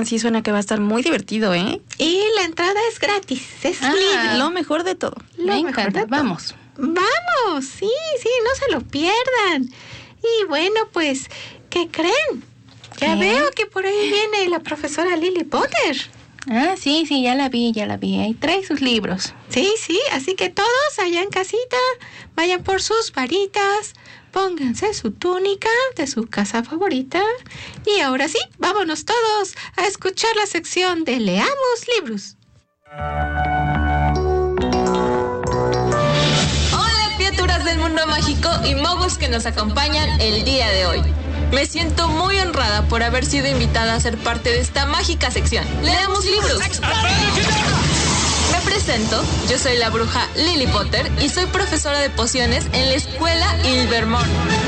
Oigan, sí suena que va a estar muy divertido, ¿eh? Y la entrada es gratis, es libre. Lo mejor de todo. Me encanta, vamos. Vamos, sí, no se lo pierdan. Y bueno, pues, ¿qué creen? Ya veo que por ahí viene la profesora Lily Potter. Sí, ya la vi. Ahí trae sus libros. Sí, así que todos allá en casita, vayan por sus varitas, pónganse su túnica de su casa favorita. Y ahora sí, vámonos todos a escuchar la sección de Leamos Libros. Hola, criaturas del mundo mágico y moguls que nos acompañan el día de hoy. Me siento muy honrada por haber sido invitada a ser parte de esta mágica sección. ¡Leamos libros! Me presento, yo soy la bruja Lily Potter y soy profesora de pociones en la escuela Ilvermorny.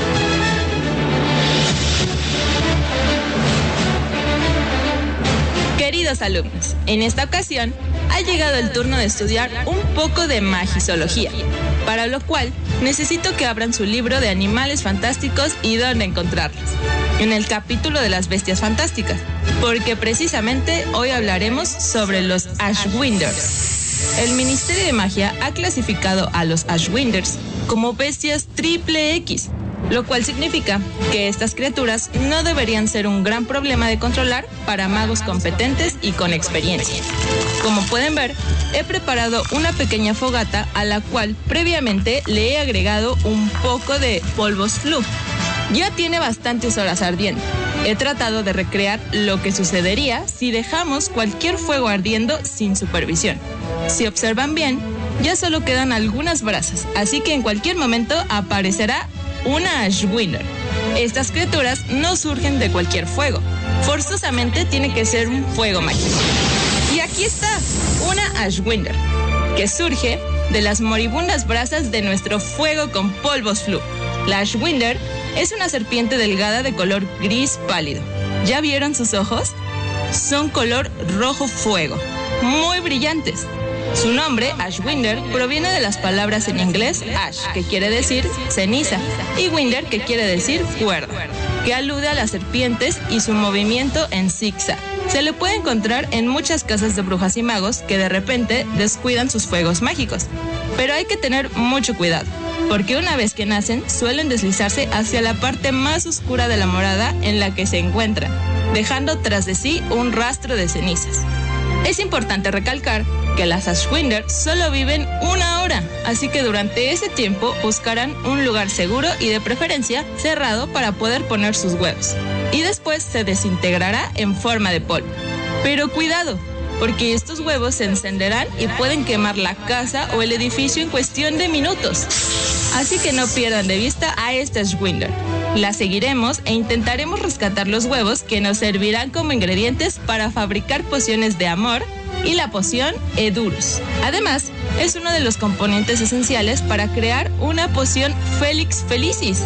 Queridos alumnos, en esta ocasión ha llegado el turno de estudiar un poco de magizoología, para lo cual necesito que abran su libro de animales fantásticos y dónde encontrarlos, en el capítulo de las bestias fantásticas, porque precisamente hoy hablaremos sobre los Ashwinders. El Ministerio de Magia ha clasificado a los Ashwinders como bestias XXX, lo cual significa que estas criaturas no deberían ser un gran problema de controlar para magos competentes y con experiencia. Como pueden ver, he preparado una pequeña fogata a la cual previamente le he agregado un poco de polvos flu. Ya tiene bastantes horas ardiendo. He tratado de recrear lo que sucedería si dejamos cualquier fuego ardiendo sin supervisión. Si observan bien, ya solo quedan algunas brasas, así que en cualquier momento aparecerá una Ashwinder. Estas criaturas no surgen de cualquier fuego. Forzosamente tiene que ser un fuego mágico. Y aquí está, una Ashwinder, que surge de las moribundas brasas de nuestro fuego con polvos flu. La Ashwinder es una serpiente delgada de color gris pálido. ¿Ya vieron sus ojos? Son color rojo fuego, muy brillantes. Su nombre, Ashwinder, proviene de las palabras en inglés ash, que quiere decir ceniza, y winder, que quiere decir cuerda, que alude a las serpientes y su movimiento en zigzag. Se le puede encontrar en muchas casas de brujas y magos que de repente descuidan sus fuegos mágicos. Pero hay que tener mucho cuidado, porque una vez que nacen suelen deslizarse hacia la parte más oscura de la morada en la que se encuentran, dejando tras de sí un rastro de cenizas. Es importante recalcar que las Ashwinder solo viven 1 hora, así que durante ese tiempo buscarán un lugar seguro y de preferencia cerrado para poder poner sus huevos. Y después se desintegrará en forma de polvo. Pero cuidado, porque estos huevos se encenderán y pueden quemar la casa o el edificio en cuestión de minutos. Así que no pierdan de vista a esta Ashwinder. La seguiremos e intentaremos rescatar los huevos que nos servirán como ingredientes para fabricar pociones de amor y la poción Edurus. Además, es uno de los componentes esenciales para crear una poción Felix Felicis.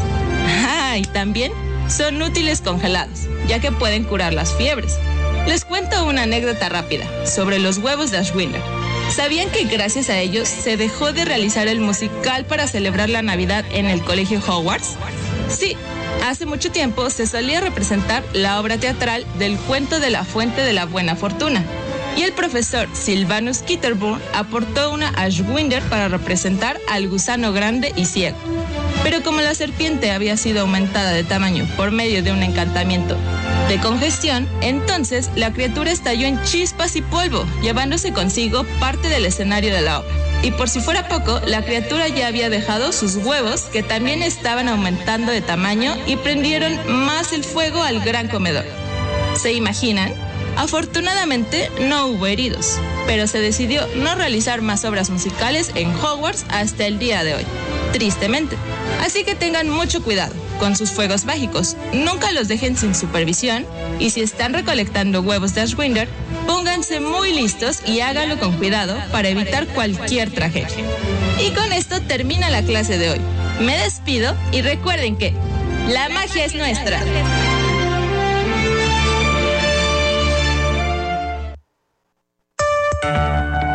Y también son útiles congelados, ya que pueden curar las fiebres. Les cuento una anécdota rápida sobre los huevos de Ashwinder. ¿Sabían que gracias a ellos se dejó de realizar el musical para celebrar la Navidad en el colegio Hogwarts? Sí, hace mucho tiempo se solía representar la obra teatral del cuento de la Fuente de la Buena Fortuna, y el profesor Sylvanus Kitterbourne aportó una Ashwinder para representar al gusano grande y ciego. Pero como la serpiente había sido aumentada de tamaño por medio de un encantamiento de congestión, entonces la criatura estalló en chispas y polvo, llevándose consigo parte del escenario de la obra. Y por si fuera poco, la criatura ya había dejado sus huevos, que también estaban aumentando de tamaño, y prendieron más el fuego al gran comedor. ¿Se imaginan? Afortunadamente no hubo heridos, pero se decidió no realizar más obras musicales en Hogwarts hasta el día de hoy, tristemente. Así que tengan mucho cuidado con sus fuegos mágicos, nunca los dejen sin supervisión, y si están recolectando huevos de Ashwinder, pónganse muy listos y háganlo con cuidado para evitar cualquier tragedia. Y con esto termina la clase de hoy. Me despido y recuerden que la magia es nuestra.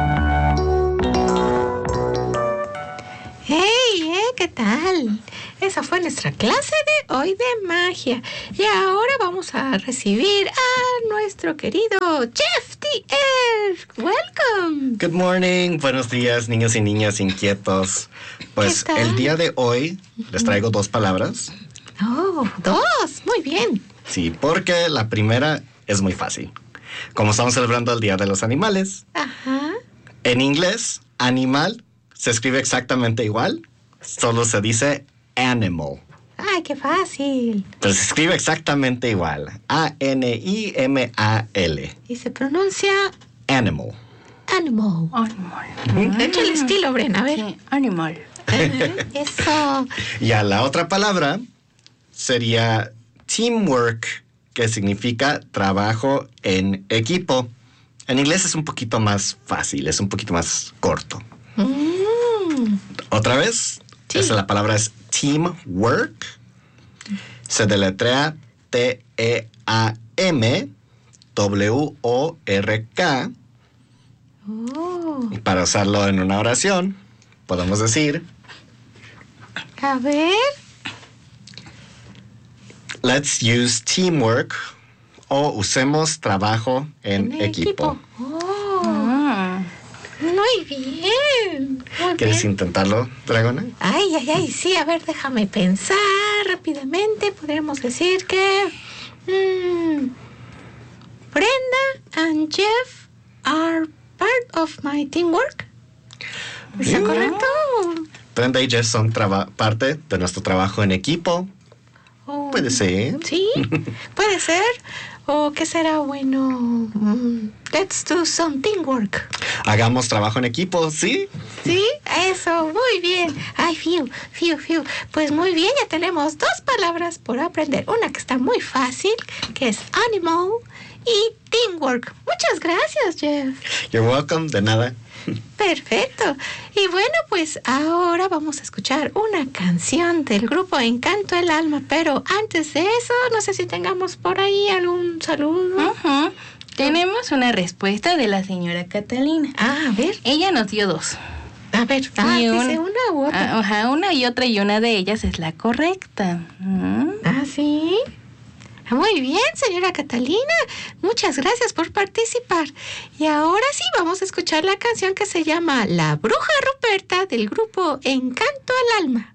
¿Qué tal? esa fue nuestra clase de hoy de magia. Y ahora vamos a recibir a nuestro querido Jeff the Elf. Welcome. Good morning. Buenos días, niños y niñas inquietos. Pues ¿Qué tal? el día de hoy les traigo 2 palabras. Oh, 2. Muy bien. Sí, porque la primera es muy fácil. Como estamos celebrando el Día de los Animales, Ajá. en inglés, animal se escribe exactamente igual, solo se dice animal. Ay, qué fácil. Pero se escribe exactamente igual, A-N-I-M-A-L. Y se pronuncia Animal. animal. Animal. De hecho, el estilo, Bren. A ver. Sí, animal. Eso. Y a la otra palabra sería teamwork, que significa trabajo en equipo. En inglés es un poquito más fácil, es un poquito más corto. Otra vez, Sí. la palabra es teamwork. Se deletrea T-E-A-M-W-O-R-K. Oh. Y para usarlo en una oración, podemos decir: A ver. let's use teamwork, o usemos trabajo en equipo. Oh. Mm. Muy bien. Muy ¿Quieres bien. intentarlo, Dragona? Ay, sí, a ver, déjame pensar rápidamente. Podríamos decir que Brenda and Jeff are part of my teamwork. ¿Está Bien. correcto? Brenda y Jeff son parte de nuestro trabajo en equipo. Oh, Puede ser. Sí, puede ser. ¿O qué será bueno? Let's do some teamwork. Hagamos trabajo en equipo, ¿sí? Sí, eso, muy bien. Ay, fiu. Pues muy bien, ya tenemos 2 palabras por aprender. Una que está muy fácil, que es animal, y teamwork. Muchas gracias, Jeff. You're welcome, de nada. Perfecto. Y bueno, pues ahora vamos a escuchar una canción del grupo Encanto el Alma. Pero antes de eso, no sé si tengamos por ahí algún saludo. Ujú. Tenemos una respuesta de la señora Catalina. Ah, a ver, Ella nos dio 2. a ver. Y Dice una u otra. Ajá, una y otra, y una de ellas es la correcta. Ah, sí. Muy bien, señora Catalina. Muchas gracias por participar. Y ahora sí, vamos a escuchar la canción que se llama La Bruja Ruperta del grupo Encanto al Alma.